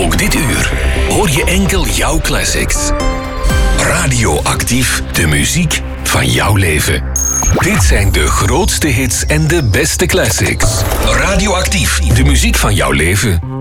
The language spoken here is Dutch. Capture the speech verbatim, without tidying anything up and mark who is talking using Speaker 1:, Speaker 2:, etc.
Speaker 1: Ook dit uur hoor je enkel jouw classics. Radioactief, de muziek van jouw leven. Dit zijn de grootste hits en de beste classics. Radioactief, de muziek van jouw leven.